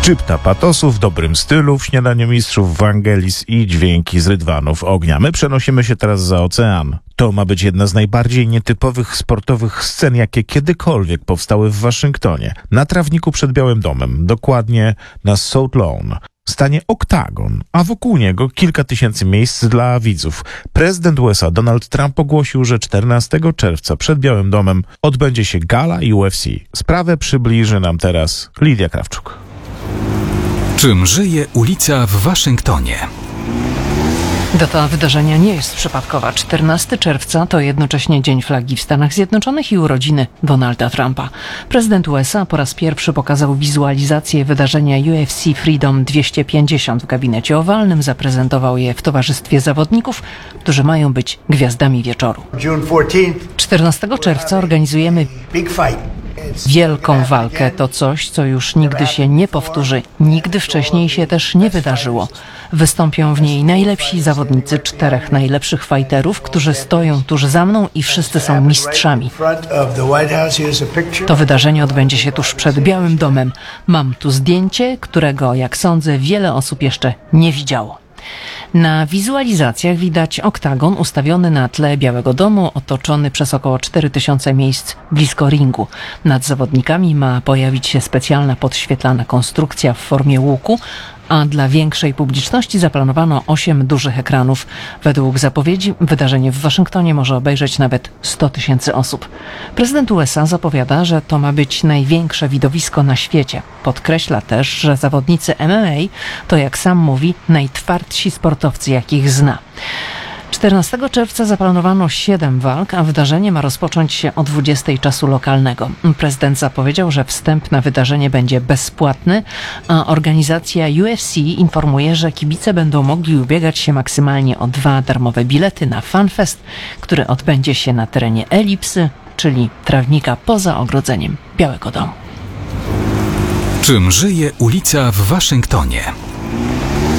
Szczypta patosu w dobrym stylu w Śniadaniu Mistrzów, Wangelis i dźwięki z rydwanów ognia. My przenosimy się teraz za ocean. To ma być jedna z najbardziej nietypowych sportowych scen, jakie kiedykolwiek powstały w Waszyngtonie. Na trawniku przed Białym Domem, dokładnie na South Lawn, stanie oktagon, a wokół niego kilka tysięcy miejsc dla widzów. Prezydent USA Donald Trump ogłosił, że 14 czerwca przed Białym Domem odbędzie się gala UFC. Sprawę przybliży nam teraz Lidia Krawczuk. Czym żyje ulica w Waszyngtonie? Data wydarzenia nie jest przypadkowa. 14 czerwca to jednocześnie Dzień Flagi w Stanach Zjednoczonych i urodziny Donalda Trumpa. Prezydent USA po raz pierwszy pokazał wizualizację wydarzenia UFC Freedom 250 w gabinecie owalnym. Zaprezentował je w towarzystwie zawodników, którzy mają być gwiazdami wieczoru. 14 czerwca organizujemy wielką walkę. To coś, co już nigdy się nie powtórzy. Nigdy wcześniej się też nie wydarzyło. Wystąpią w niej najlepsi zawodnicy, 4 najlepszych fighterów, którzy stoją tuż za mną i wszyscy są mistrzami. To wydarzenie odbędzie się tuż przed Białym Domem. Mam tu zdjęcie, którego, jak sądzę, wiele osób jeszcze nie widziało. Na wizualizacjach widać oktagon ustawiony na tle Białego Domu, otoczony przez około 4000 miejsc blisko ringu. Nad zawodnikami ma pojawić się specjalna podświetlana konstrukcja w formie łuku, a dla większej publiczności zaplanowano 8 dużych ekranów. Według zapowiedzi wydarzenie w Waszyngtonie może obejrzeć nawet 100 000 osób. Prezydent USA zapowiada, że to ma być największe widowisko na świecie. Podkreśla też, że zawodnicy MMA to, jak sam mówi, najtwardsi sportowcy, jakich zna. 14 czerwca zaplanowano 7 walk, a wydarzenie ma rozpocząć się o 20 czasu lokalnego. Prezydent zapowiedział, że wstęp na wydarzenie będzie bezpłatny, a organizacja UFC informuje, że kibice będą mogli ubiegać się maksymalnie o 2 darmowe bilety na FanFest, który odbędzie się na terenie Elipsy, czyli trawnika poza ogrodzeniem Białego Domu. Czym żyje ulica w Waszyngtonie?